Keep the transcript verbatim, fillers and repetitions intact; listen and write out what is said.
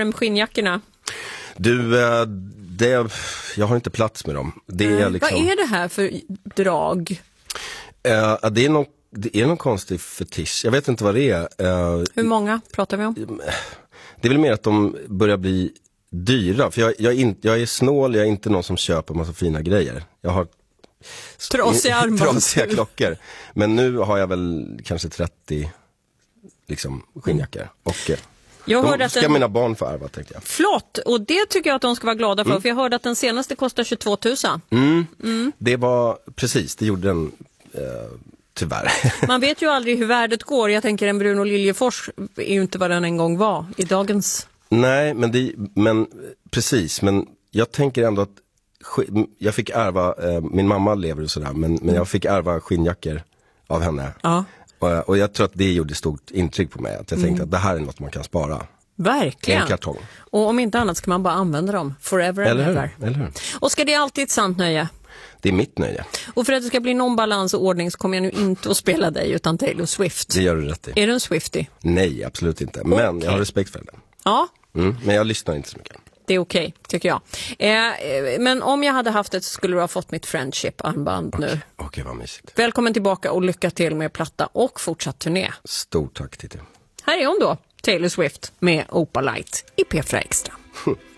det med skinnjackorna? Du, det, jag har inte plats med dem. Det är liksom, vad är det här för drag? Uh, det är någon Det är någon konstig fetisch. Jag vet inte vad det är. Uh, Hur många pratar vi om? Det är väl mer att de börjar bli dyra. För jag, jag, är, in, jag är snål, jag är inte någon som köper massa fina grejer. Jag har trasiga armband. Trasiga klockor. Men nu har jag väl kanske trettio liksom, skinnjackor. Och jag de ska den... mina barn få ärva, tänkte jag. Flott, och det tycker jag att de ska vara glada för. Mm. För jag hörde att den senaste kostar tjugotvå tusen. Mm. Mm. Det var, precis, det gjorde den... Uh, Tyvärr. Man vet ju aldrig hur värdet går. Jag tänker en Bruno Liljefors är ju inte vad den en gång var i dagens. Nej, men, det, men precis. Men jag tänker ändå att jag fick ärva, eh, min mamma lever och sådär, men, men jag fick ärva skinnjackor av henne. Ja. Och, och jag tror att det gjorde stort intryck på mig. Att jag tänkte mm. att det här är något man kan spara. Verkligen. En kartong. Och om inte annat ska man bara använda dem forever and eller hur? ever. Eller hur? Och ska det alltid ett sant nöje? Det är mitt nöje. Och för att det ska bli någon balans och ordning så kommer jag nu inte att spela dig utan Taylor Swift. Det gör du rätt i. Är du en Swiftie? Nej, absolut inte. Men okay. Jag har respekt för den. Ja. Mm, men jag lyssnar inte så mycket. Det är okej, okay, tycker jag. Eh, men om jag hade haft det så skulle du ha fått mitt friendship-armband okay. nu. Okej, okay, vad mysigt. Välkommen tillbaka och lycka till med platta och fortsatt turné. Stort tack, Titti. Här är hon då, Taylor Swift med Opalite i P fyra Extra.